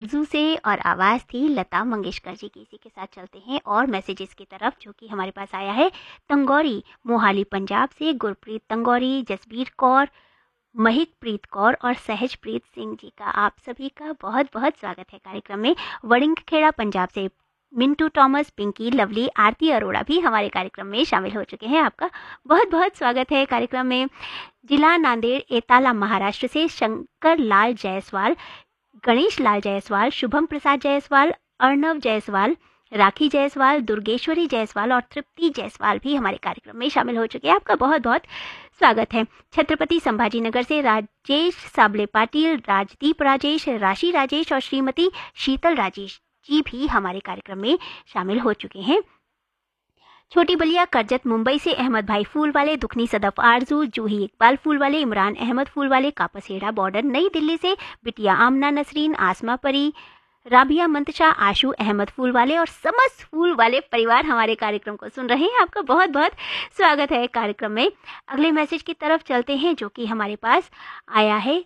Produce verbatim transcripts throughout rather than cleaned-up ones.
आरजू से और आवाज़ थी लता मंगेशकर जी की। इसी के साथ चलते हैं और मैसेजेस की तरफ, जो कि हमारे पास आया है तंगौरी मोहाली पंजाब से। गुरप्रीत तंगौरी, जसबीर कौर, महिक प्रीत कौर और सहजप्रीत सिंह जी का आप सभी का बहुत बहुत स्वागत है कार्यक्रम में। वड़िंग खेड़ा पंजाब से मिंटू टॉमस, पिंकी, लवली, आरती अरोड़ा भी हमारे कार्यक्रम में शामिल हो चुके हैं। आपका बहुत बहुत स्वागत है कार्यक्रम में। जिला नांदेड़ एताला महाराष्ट्र से शंकर लाल जायसवाल, गणेश लाल जायसवाल, शुभम प्रसाद जायसवाल, अर्णव जायसवाल, राखी जायसवाल, दुर्गेश्वरी जायसवाल और तृप्ति जायसवाल भी हमारे कार्यक्रम में शामिल हो चुके हैं। आपका बहुत बहुत स्वागत है। छत्रपति संभाजीनगर से राजेश साबले पाटिल, राजदीप राजेश, राशि राजेश और श्रीमती शीतल राजेश जी भी हमारे कार्यक्रम में शामिल हो चुके हैं। छोटी बलिया करजत मुंबई से अहमद भाई फूल वाले, दुखनी सदफ आरजू, जूही इकबाल फूल वाले, इमरान अहमद फूल वाले, कापसेड़ा बॉर्डर नई दिल्ली से बिटिया आमना नसरीन, आसमा परी, राबिया मंतशा, आशू अहमद फूल वाले और समस्त फूल वाले परिवार हमारे कार्यक्रम को सुन रहे हैं। आपका बहुत बहुत स्वागत है कार्यक्रम में। अगले मैसेज की तरफ चलते हैं, जो कि हमारे पास आया है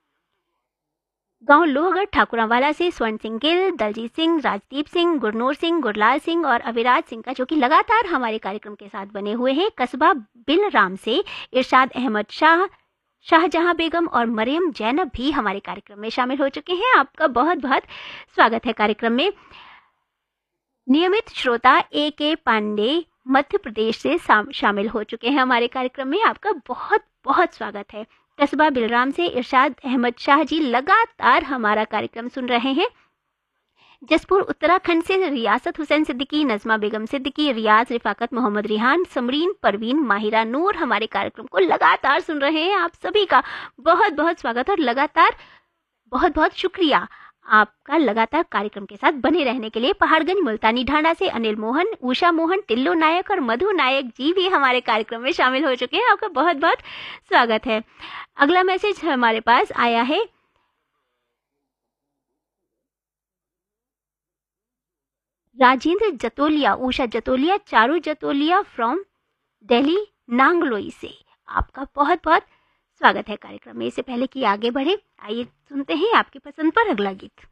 गांव लोहगढ़ ठाकुरावाला से स्वर्ण सिंह गिल, दलजीत सिंह, राजदीप सिंह, गुरनूर सिंह, गुरलाल सिंह और अविराज सिंह का, जो कि लगातार हमारे कार्यक्रम के साथ बने हुए हैं। कस्बा बिलराम से इरशाद अहमद शाह, शाहजहां बेगम और मरियम जैनब भी हमारे कार्यक्रम में शामिल हो चुके हैं। आपका बहुत बहुत स्वागत है कार्यक्रम में। नियमित श्रोता ए के पांडे मध्य प्रदेश से शामिल हो चुके हैं हमारे कार्यक्रम में। आपका बहुत बहुत स्वागत है। कस्बा बिलराम से इरशाद अहमद शाह जी लगातार हमारा कार्यक्रम सुन रहे हैं। जसपुर उत्तराखंड से रियासत हुसैन सिद्दीकी, नजमा बेगम सिद्दीकी, रियाज, रिफाकत मोहम्मद रिहान, समरीन परवीन, माहिरा नूर हमारे कार्यक्रम को लगातार सुन रहे हैं। आप सभी का बहुत बहुत स्वागत और लगातार बहुत बहुत शुक्रिया आपका लगातार कार्यक्रम के साथ बने रहने के लिए। पहाड़गंज मुल्तानी ढांडा से अनिल मोहन, उषा मोहन, टिल्लो नायक और मधु नायक जी भी हमारे कार्यक्रम में शामिल हो चुके हैं। आपका बहुत बहुत स्वागत है। अगला मैसेज हमारे पास आया है राजेंद्र जतोलिया, उषा जतोलिया, चारू जतोलिया फ्रॉम दिल्ली नांगलोई से। आपका बहुत बहुत स्वागत है कार्यक्रम में। इससे पहले कि आगे बढ़े, आइए सुनते हैं आपकी पसंद पर अगला गीत।